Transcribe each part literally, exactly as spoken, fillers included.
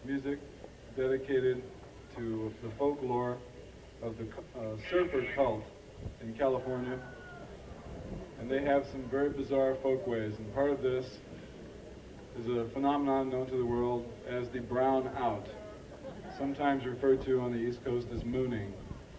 music dedicated to the folklore of the uh, surfer cult in California. And they have some very bizarre folkways, and part of this is a phenomenon known to the world as the brown out, sometimes referred to on the East Coast as mooning.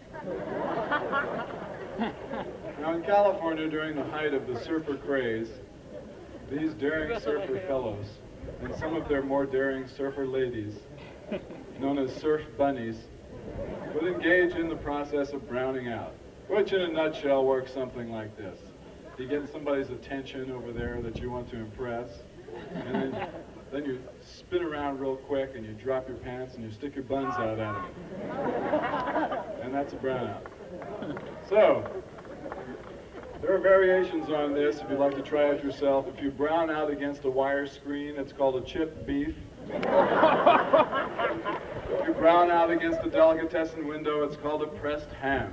Now in California, during the height of the surfer craze, these daring surfer fellows and some of their more daring surfer ladies, known as surf bunnies, would engage in the process of browning out, which in a nutshell works something like this. You get somebody's attention over there that you want to impress, and then, then you spin around real quick and you drop your pants and you stick your buns out at them. And that's a brownout. So, there are variations on this if you'd like to try it yourself. If you brown out against a wire screen, it's called a chipped beef. If you brown out against a delicatessen window, it's called a pressed ham.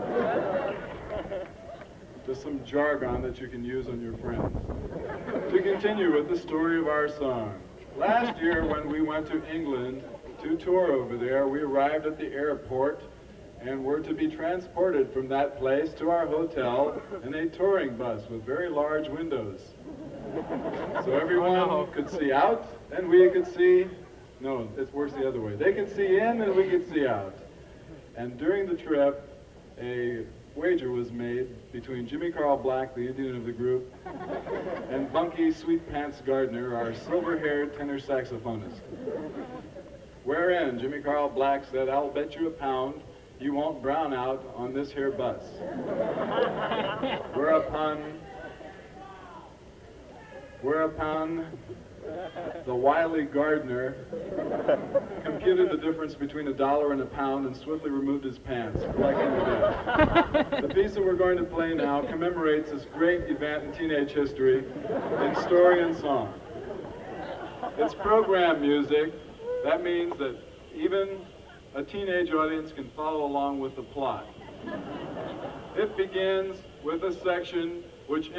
Just some jargon that you can use on your friends. To continue with the story of our song. Last year when we went to England to tour over there, we arrived at the airport and were to be transported from that place to our hotel in a touring bus with very large windows. So everyone could see out and we could see, no, it's worse the other way. They could see in and we could see out. And during the trip, a wager was made between Jimmy Carl Black, the Indian of the group, and Bunky Sweet Pants Gardner, our silver-haired tenor saxophonist. Wherein Jimmy Carl Black said, "I'll bet you a pound you won't brown out on this here bus." Whereupon, whereupon the wily Gardner computed the difference between a dollar and a pound and swiftly removed his pants, collecting the debt. The piece that we're going to play now commemorates this great event in teenage history in story and song. It's program music. That means that even a teenage audience can follow along with the plot. It begins with a section which